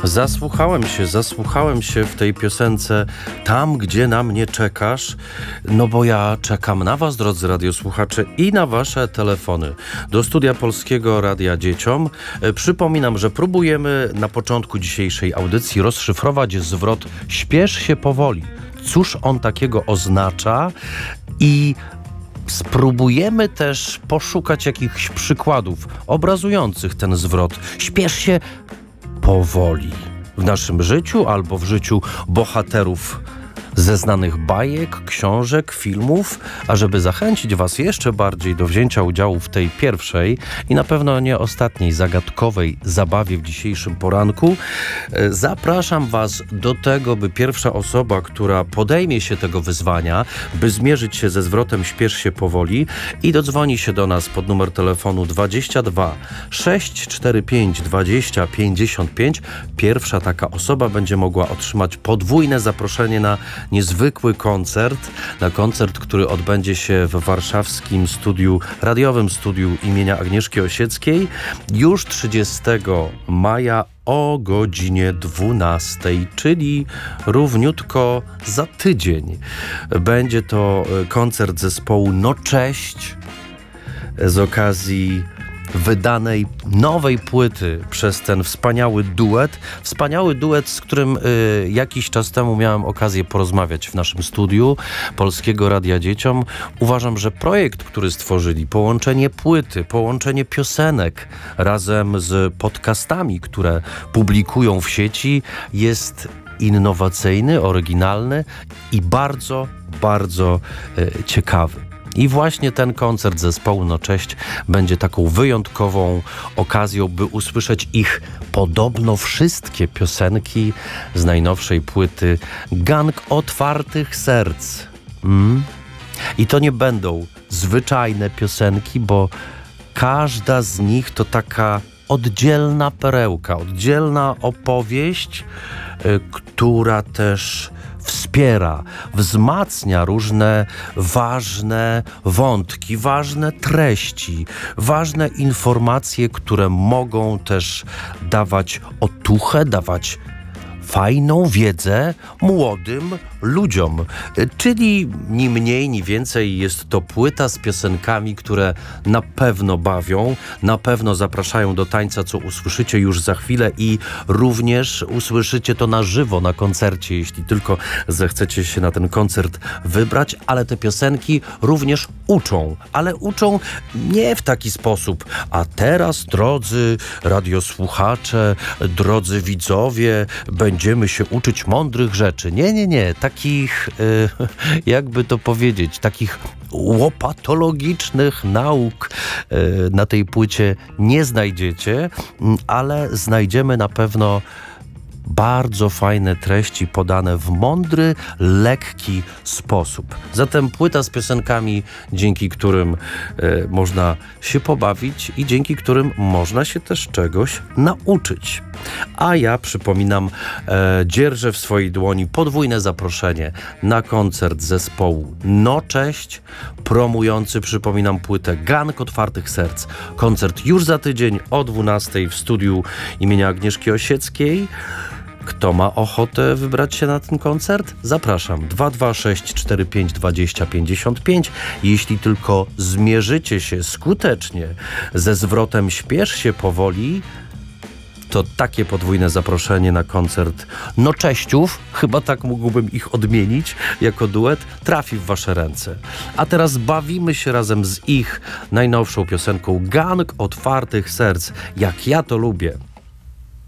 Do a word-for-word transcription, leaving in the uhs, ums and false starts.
Zasłuchałem się, zasłuchałem się w tej piosence Tam, gdzie na mnie czekasz, no bo ja czekam na was, drodzy radiosłuchacze, i na wasze telefony do Studia Polskiego Radia Dzieciom. E, przypominam, że próbujemy na początku dzisiejszej audycji rozszyfrować zwrot śpiesz się powoli. Cóż on takiego oznacza? I spróbujemy też poszukać jakichś przykładów obrazujących ten zwrot. Śpiesz się powoli w naszym życiu albo w życiu bohaterów ze znanych bajek, książek, filmów, a żeby zachęcić was jeszcze bardziej do wzięcia udziału w tej pierwszej i na pewno nie ostatniej zagadkowej zabawie w dzisiejszym poranku, zapraszam was do tego, by pierwsza osoba, która podejmie się tego wyzwania, by zmierzyć się ze zwrotem śpiesz się powoli i dodzwoni się do nas pod numer telefonu dwadzieścia dwa sześć cztery pięć dwadzieścia pięćdziesiąt pięć, pierwsza taka osoba będzie mogła otrzymać podwójne zaproszenie na niezwykły koncert, na koncert, który odbędzie się w warszawskim studiu, radiowym studiu imienia Agnieszki Osieckiej już trzydziestego maja o godzinie dwunastej, czyli równiutko za tydzień. Będzie to koncert zespołu No Cześć z okazji wydanej nowej płyty przez ten wspaniały duet. Wspaniały duet, z którym y, jakiś czas temu miałem okazję porozmawiać w naszym studiu Polskiego Radia Dzieciom. Uważam, że projekt, który stworzyli, połączenie płyty, połączenie piosenek razem z podcastami, które publikują w sieci, jest innowacyjny, oryginalny i bardzo, bardzo y, ciekawy. I właśnie ten koncert zespołu No Cześć będzie taką wyjątkową okazją, by usłyszeć ich podobno wszystkie piosenki z najnowszej płyty Gang Otwartych Serc. Mm? I to nie będą zwyczajne piosenki, bo każda z nich to taka oddzielna perełka, oddzielna opowieść, y, która też wspiera, wzmacnia różne ważne wątki, ważne treści, ważne informacje, które mogą też dawać otuchę, dawać fajną wiedzę młodym ludziom. Czyli ni mniej, ni więcej jest to płyta z piosenkami, które na pewno bawią, na pewno zapraszają do tańca, co usłyszycie już za chwilę i również usłyszycie to na żywo na koncercie, jeśli tylko zechcecie się na ten koncert wybrać, ale te piosenki również uczą, ale uczą nie w taki sposób, a teraz, drodzy radiosłuchacze, drodzy widzowie, będziemy się uczyć mądrych rzeczy. Nie, nie, nie. Takich, yy, jakby to powiedzieć, takich łopatologicznych nauk yy, na tej płycie nie znajdziecie, ale znajdziemy na pewno bardzo fajne treści podane w mądry, lekki sposób. Zatem płyta z piosenkami, dzięki którym e, można się pobawić i dzięki którym można się też czegoś nauczyć. A ja przypominam, e, dzierżę w swojej dłoni podwójne zaproszenie na koncert zespołu No Cześć, promujący, przypominam, płytę Gang Otwartych Serc. Koncert już za tydzień o dwunastej w studiu imienia Agnieszki Osieckiej. Kto ma ochotę wybrać się na ten koncert? Zapraszam. dwa dwa sześć cztery pięć dwadzieścia pięćdziesiąt pięć. Jeśli tylko zmierzycie się skutecznie ze zwrotem śpiesz się powoli, to takie podwójne zaproszenie na koncert No Cześciów, chyba tak mógłbym ich odmienić jako duet, trafi w wasze ręce. A teraz bawimy się razem z ich najnowszą piosenką Gang Otwartych Serc. Jak ja to lubię.